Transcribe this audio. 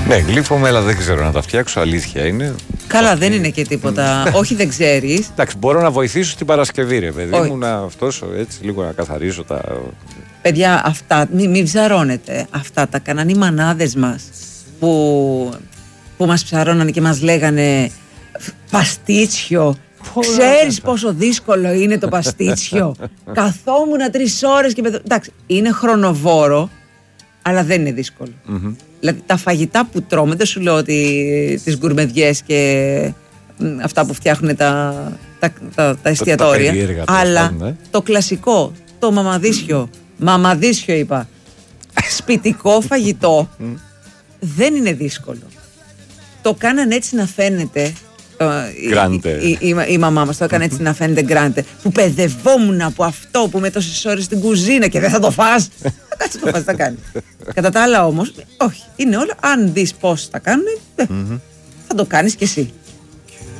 Ναι, γλύφομαι, αλλά δεν ξέρω να τα φτιάξω, αλήθεια είναι. Καλά, δεν είναι και τίποτα. Όχι, δεν ξέρεις. Εντάξει, μπορώ να βοηθήσω στην Παρασκευή, ρε παιδί μου, να αυτός έτσι λίγο να καθαρίσω τα. Παιδιά, αυτά, μην ψαρώνετε. Αυτά τα κάνανε οι μανάδες μας που μας ψαρώνανε και μας λέγανε παστίτσιο. Ξέρεις πόσο δύσκολο είναι το παστίτσιο? Καθόμουν 3 ώρες και εντάξει, είναι χρονοβόρο, αλλά δεν είναι δύσκολο. Δηλαδή τα φαγητά που τρώμε, δεν σου λέω ότι τις γκουρμεδιές και αυτά που φτιάχνουν τα εστιατόρια, αλλά το κλασικό, το μαμαδίσιο είπα, σπιτικό φαγητό δεν είναι δύσκολο. Το κάνανε έτσι να φαίνεται. Η μαμά μας το έκανε έτσι να φαίνεται γκράντε. Που παιδευόμουν από αυτό που με τόσες ώρες στην κουζίνα και δεν θα το φας. Θα κάτσεις το φας, θα κάνει. Κατά τα άλλα όμως, όχι. Είναι όλα, αν δεις πώς τα κάνουν, θα το κάνεις κι εσύ.